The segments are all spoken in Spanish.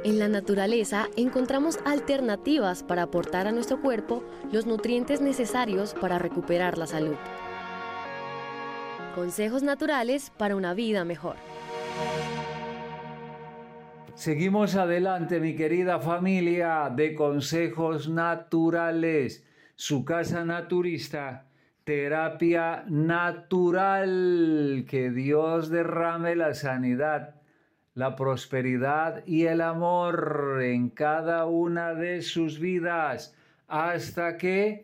En la naturaleza encontramos alternativas para aportar a nuestro cuerpo los nutrientes necesarios para recuperar la salud. Consejos naturales para una vida mejor. Seguimos adelante, mi querida familia de Consejos Naturales, su casa naturista, terapia natural. Que Dios derrame la sanidad, la prosperidad y el amor en cada una de sus vidas hasta que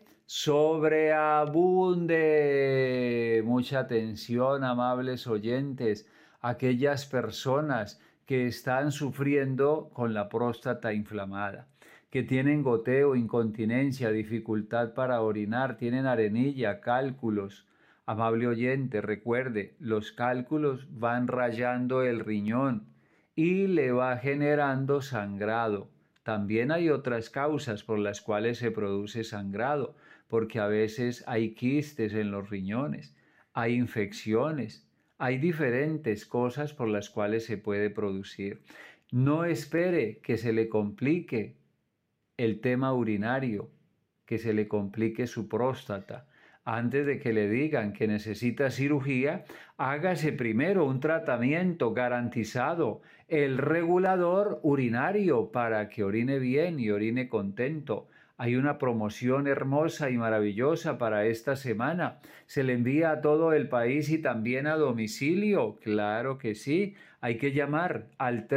sobreabunde. Mucha atención, amables oyentes, aquellas personas que están sufriendo con la próstata inflamada, que tienen goteo, incontinencia, dificultad para orinar, tienen arenilla, cálculos. Amable oyente, recuerde, los cálculos van rayando el riñón y le va generando sangrado. También hay otras causas por las cuales se produce sangrado, porque a veces hay quistes en los riñones, hay infecciones, hay diferentes cosas por las cuales se puede producir. No espere que se le complique el tema urinario, que se le complique su próstata. Antes de que le digan que necesita cirugía, hágase primero un tratamiento garantizado, el regulador urinario, para que orine bien y orine contento. Hay una promoción hermosa y maravillosa para esta semana. Se le envía a todo el país y también a domicilio. Claro que sí. Hay que llamar al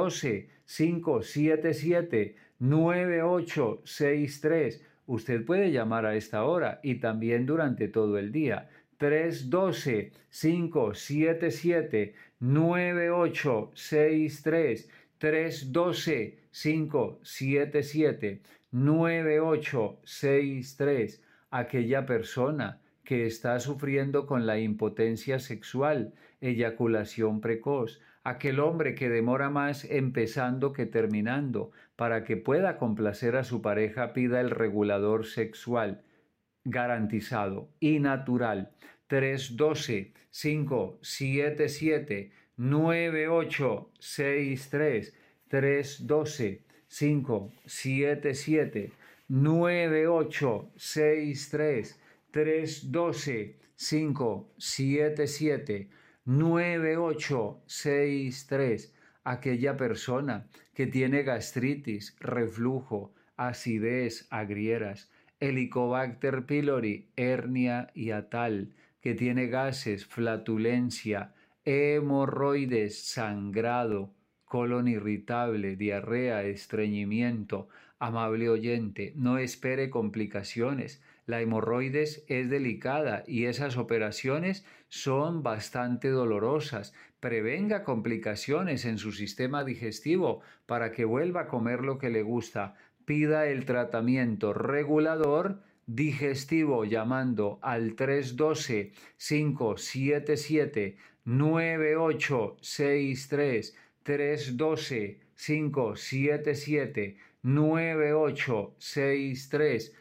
312-577-9863. Usted puede llamar a esta hora y también durante todo el día. 312-577-9863. 312-577-9863. Aquella persona que está sufriendo con la impotencia sexual, eyaculación precoz, aquel hombre que demora más empezando que terminando, para que pueda complacer a su pareja, pida el regulador sexual garantizado y natural. 312-577-9863. 312-577-9863. 312-577-9863. Aquella persona que tiene gastritis, reflujo, acidez, agrieras, Helicobacter pylori, hernia hiatal, que tiene gases, flatulencia, hemorroides, sangrado, colon irritable, diarrea, estreñimiento. Amable oyente, no espere complicaciones. La hemorroides es delicada y esas operaciones son bastante dolorosas. Prevenga complicaciones en su sistema digestivo para que vuelva a comer lo que le gusta. Pida el tratamiento regulador digestivo llamando al 312-577-9863. 312-577-9863.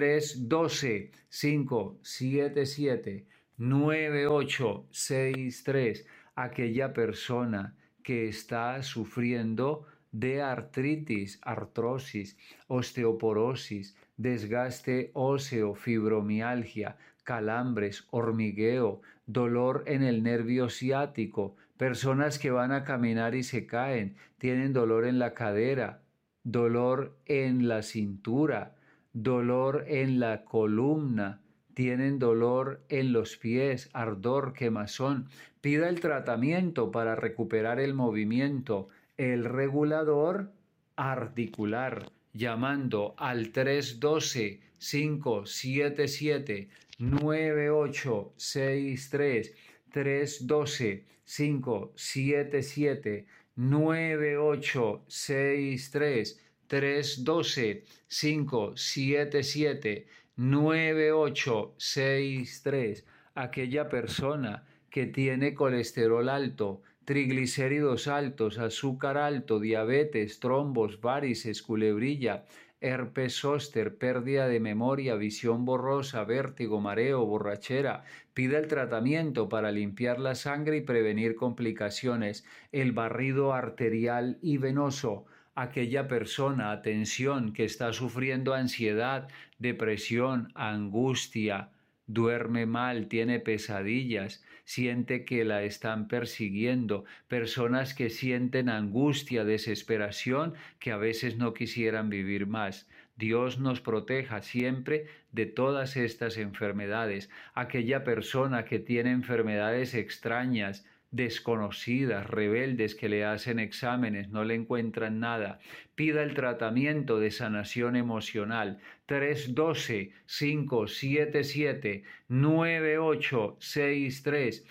312-577-9863. Aquella persona que está sufriendo de artritis, artrosis, osteoporosis, desgaste óseo, fibromialgia, calambres, hormigueo, dolor en el nervio ciático, personas que van a caminar y se caen, tienen dolor en la cadera, dolor en la cintura, dolor en la columna, tienen dolor en los pies, ardor, quemazón. Pida el tratamiento para recuperar el movimiento, el regulador articular, llamando al 312-577-9863. 312-577-9863. 312-577-9863. Aquella persona que tiene colesterol alto, triglicéridos altos, azúcar alto, diabetes, trombos, varices, culebrilla, herpes zóster, pérdida de memoria, visión borrosa, vértigo, mareo, borrachera. Pida el tratamiento para limpiar la sangre y prevenir complicaciones, el barrido arterial y venoso. Aquella persona, atención, que está sufriendo ansiedad, depresión, angustia, duerme mal, tiene pesadillas, siente que la están persiguiendo, personas que sienten angustia, desesperación, que a veces no quisieran vivir más. Dios nos proteja siempre de todas estas enfermedades. Aquella persona que tiene enfermedades extrañas, desconocidas, rebeldes, que le hacen exámenes, no le encuentran nada, pida el tratamiento de sanación emocional. 312-577-9863,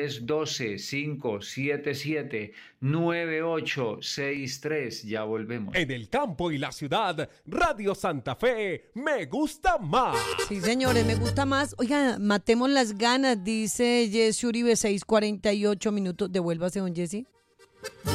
312-577-9863. Ya volvemos. En el campo y la ciudad, Radio Santa Fe, me gusta más. Sí, señores, me gusta más. Oiga, matemos las ganas, dice Jesse Uribe, 6:48 minutos. Devuélvase, don Jesse.